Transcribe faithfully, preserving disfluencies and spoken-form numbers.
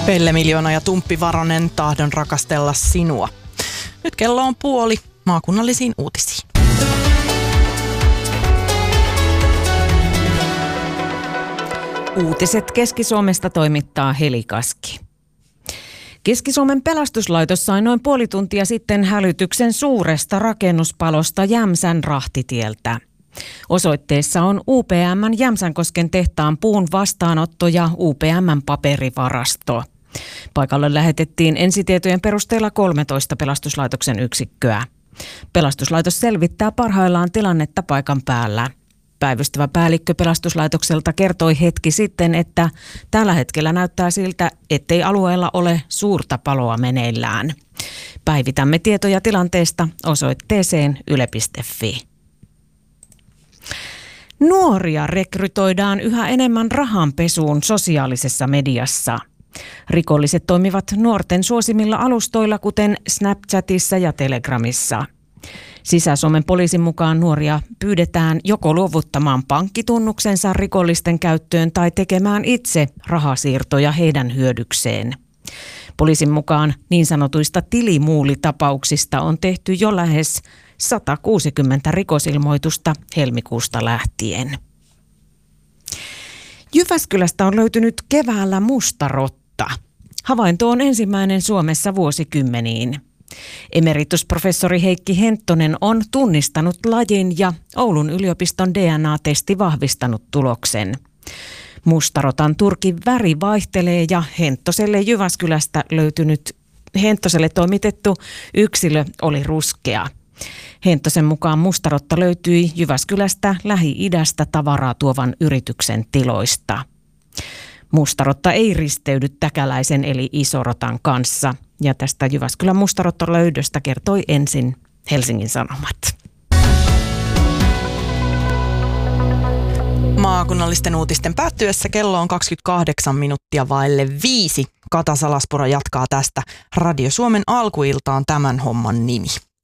Pelle Miljoona ja Tumppi Varonen, tahdon rakastella sinua. Nyt kello on puoli maakunnallisiin uutisiin. Uutiset Keski-Suomesta toimittaa Heli Kaski. Keski-Suomen pelastuslaitos sai noin puoli tuntia sitten hälytyksen suuresta rakennuspalosta Jämsän rahtitieltä. Osoitteessa on U P M:n Jämsänkosken tehtaan puun vastaanotto ja U P M:n paperivarasto. Paikalle lähetettiin ensitietojen perusteella kolmetoista pelastuslaitoksen yksikköä. Pelastuslaitos selvittää parhaillaan tilannetta paikan päällä. Päivystävä päällikkö pelastuslaitokselta kertoi hetki sitten, että tällä hetkellä näyttää siltä, ettei alueella ole suurta paloa meneillään. Päivitämme tietoja tilanteesta osoitteeseen yle piste fi. Nuoria rekrytoidaan yhä enemmän rahanpesuun sosiaalisessa mediassa. Rikolliset toimivat nuorten suosimilla alustoilla, kuten Snapchatissa ja Telegramissa. Sisä-Suomen poliisin mukaan nuoria pyydetään joko luovuttamaan pankkitunnuksensa rikollisten käyttöön tai tekemään itse rahasiirtoja heidän hyödykseen. Poliisin mukaan niin sanotuista tilimuulitapauksista on tehty jo lähes sata kuusikymmentä rikosilmoitusta helmikuusta lähtien. Jyväskylästä on löytynyt keväällä mustarotta. Havainto on ensimmäinen Suomessa vuosikymmeniin. Emeritusprofessori Heikki Henttonen on tunnistanut lajin ja Oulun yliopiston D N A-testi vahvistanut tuloksen. Mustarotan turkin väri vaihtelee ja Henttoselle Jyväskylästä löytynyt, Henttoselle toimitettu yksilö oli ruskea. Henttosen mukaan mustarotta löytyi Jyväskylästä Lähi-idästä tavaraa tuovan yrityksen tiloista. Mustarotta ei risteydy täkäläisen eli isorotan kanssa. Ja tästä Jyväskylän mustarottalöydöstä kertoi ensin Helsingin Sanomat. Maakunnallisten uutisten päättyessä kello on kaksikymmentäkahdeksan minuuttia vaille viisi. Kata Salaspuro jatkaa tästä. Radio Suomen alkuilta on tämän homman nimi.